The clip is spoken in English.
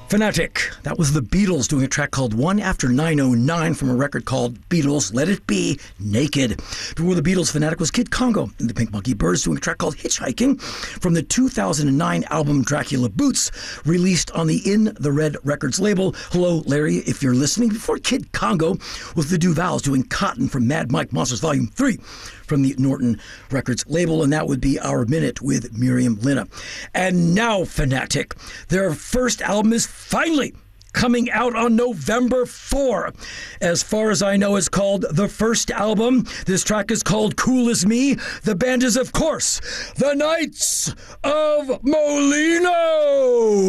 Fanatic. That was the Beatles doing a track called One After 909 from a record called Beatles Let It Be Naked. Before the Beatles, Fanatic was Kid Congo and the Pink Monkey Birds doing a track called Hitchhiking from the 2009 album Dracula Boots, released on the In the Red Records label. Hello, Larry, if you're listening. Before Kid Congo was the Duvals doing Cotton from Mad Mike Monsters Volume 3 from the Norton Records label, and that would be Our Minute with Miriam Lina. And now, Fanatic, their first album is finally coming out on November 4. As far as I know, it's called The First Album. This track is called Cool As Me. The band is, of course, the Knights of Molino.